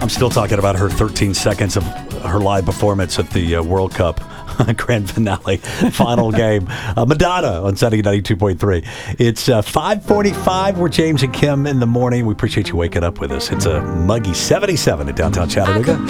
I'm still talking about her 13 seconds of her live performance at the World Cup grand finale, final game. Madonna on Sunday 92.3. It's 5:45. We're James and Kim in the morning. We appreciate you waking up with us. It's a muggy 77 at downtown Chattanooga.